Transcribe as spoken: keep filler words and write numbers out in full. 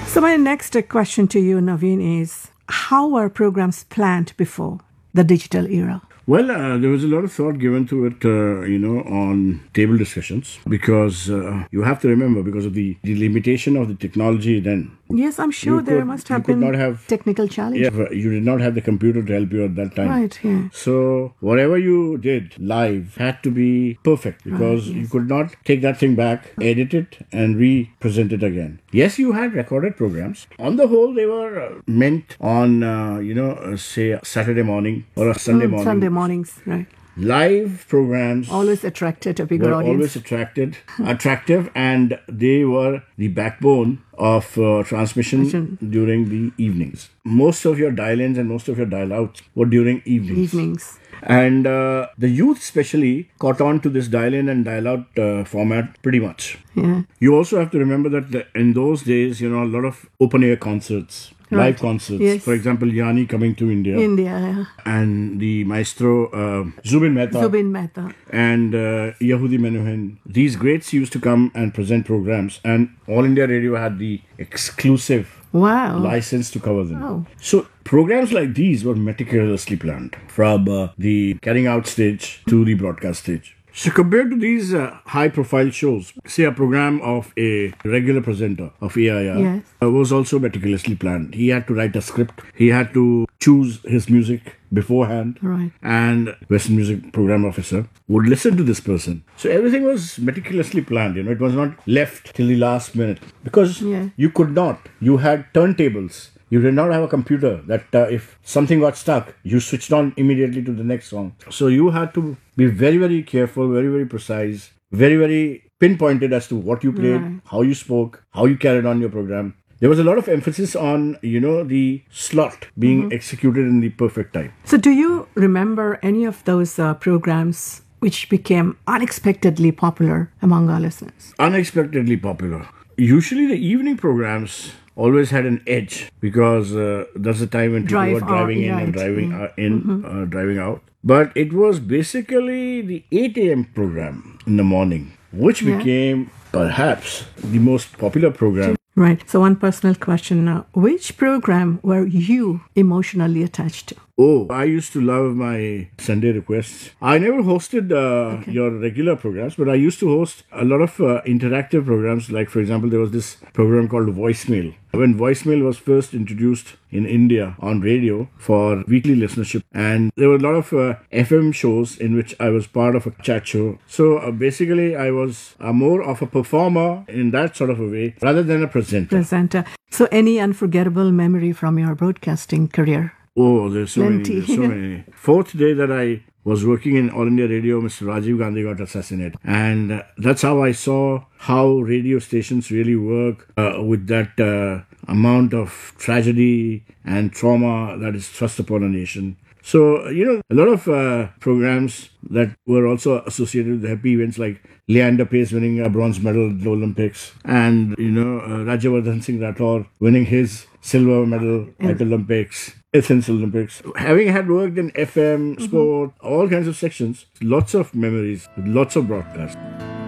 So my next question to you, Naveen, is how were programs planned before the digital era? Well, uh, there was a lot of thought given to it, uh, you know, on table discussions because uh, you have to remember because of the, the limitation of the technology then. Yes, I'm sure You there could- must you have could been not have- technical challenges. Yeah, you did not have the computer to help you at that time. Right, yeah. So whatever you did live had to be perfect because Right, you yes. could not take that thing back, edit it, and re-present it again. Yes, you had recorded programs. On the whole, they were uh, meant on, uh, you know, uh, say a Saturday morning or a Sunday Mm, morning. Sunday mornings, right. Live programs Always attracted a bigger were audience. always attracted, attractive, and they were the backbone of uh, transmission Transmission. during the evenings. Most of your dial-ins and most of your dial-outs were during evenings. Evenings. And uh, the youth especially caught on to this dial-in and dial-out uh, format pretty much. Yeah. You also have to remember that the, in those days, you know, a lot of open-air concerts, Right. live concerts. Yes. For example, Yanni coming to India. India, and the maestro uh, Zubin Mehta Zubin Mehta. and uh, Yehudi Menuhin. These greats used to come and present programs, and All India Radio had the exclusive Wow. license to cover them. Oh. So programs like these were meticulously planned from uh, the carrying out stage to the broadcast stage. So compared to these uh, high-profile shows, say a program of a regular presenter of A I R Yes. uh, was also meticulously planned. He had to write a script. He had to choose his music beforehand. Right. And Western Music Program Officer would listen to this person. So everything was meticulously planned. You know, it was not left till the last minute because Yeah. you could not. You had turntables. You did not have a computer that uh, if something got stuck, you switched on immediately to the next song. So you had to be very, very careful, very, very precise, very, very pinpointed as to what you played, Right. how you spoke, how you carried on your program. There was a lot of emphasis on, you know, the slot being executed in the perfect time. So do you remember any of those uh, programs which became unexpectedly popular among our listeners? Unexpectedly popular. Usually the evening programs always had an edge because uh, that's the time when people Drive were driving out, in and right, driving yeah. uh, in, uh, driving out. But it was basically the eight a.m. program in the morning, which Yeah. became perhaps the most popular program. Right. So one personal question now. Which program were you emotionally attached to? Oh, I used to love my Sunday requests. I never hosted uh, your regular programs, but I used to host a lot of uh, interactive programs. Like, for example, there was this program called Voicemail. When Voicemail was first introduced in India on radio for weekly listenership, and there were a lot of uh, F M shows in which I was part of a chat show. So uh, basically, I was uh, more of a performer in that sort of a way rather than a presenter. Presenter. So any unforgettable memory from your broadcasting career? Oh, there's so Plenty. many. There's so many. Fourth day that I was working in All India Radio, Mister Rajiv Gandhi got assassinated. And uh, that's how I saw how radio stations really work uh, with that uh, amount of tragedy and trauma that is thrust upon a nation. So, you know, a lot of uh, programs that were also associated with happy events like Leander Pace winning a bronze medal at the Olympics and, you know, uh, Rajyavardhan Singh Rathore winning his silver medal at Olympics, Athens Olympics. Having had worked in F M, sport, all kinds of sections, lots of memories, lots of broadcasts.